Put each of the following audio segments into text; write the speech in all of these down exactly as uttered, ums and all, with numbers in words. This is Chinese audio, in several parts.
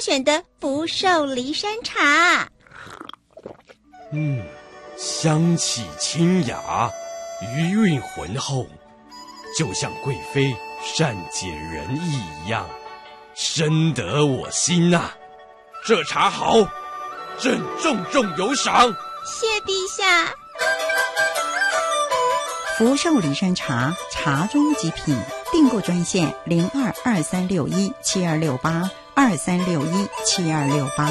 选的福寿梨山茶。 嗯，香气清雅，余韵浑厚，就像贵妃善解人意一样，深得我心呐、啊。这茶好，朕重重有赏。 谢陛下。 福寿梨山茶，茶中极品。订购专线零二二三六一七二六八二三六一七二六八。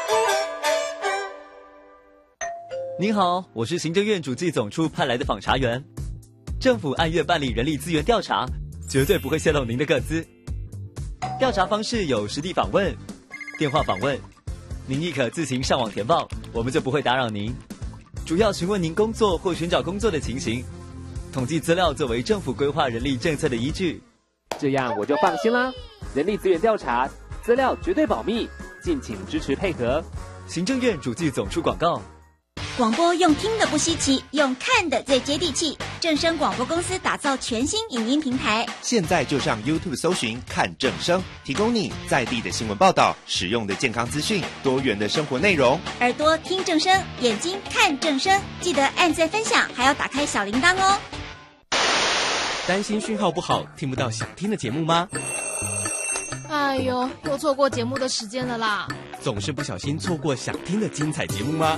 您好，我是行政院主计总处派来的访查员。政府按月办理人力资源调查，绝对不会泄露您的个资。调查方式有实地访问、电话访问，您亦可自行上网填报，我们就不会打扰您。主要询问您工作或寻找工作的情形。统计资料作为政府规划人力政策的依据， 这样我就放心啦。人力资源调查资料绝对保密，敬请支持配合。 行政院主计总处广告。 广播用听的不稀奇，用看的最接地气。正声广播公司打造全新影音平台， 现在就上 YouTube 搜寻看正声，提供你在地的新闻报道、实用的健康资讯、多元的生活内容。 耳朵听正声，眼睛看正声，记得按赞分享，还要打开小铃铛哦。 担心讯号不好，听不到想听的节目吗？ 哎呦，又错过节目的时间了啦！ 总是不小心错过想听的精彩节目吗？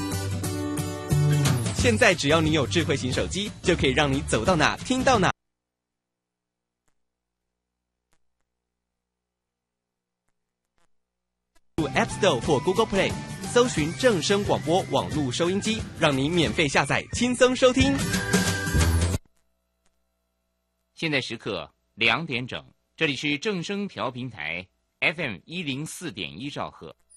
现在只要你有智慧型手机，就可以让你走到哪听到哪。入 App Store 或 Google Play， 搜寻正声广播网络收音机，让你免费下载，轻松收听。 现在时刻两点整，这里是正声调频台 F M 一零四点一兆赫。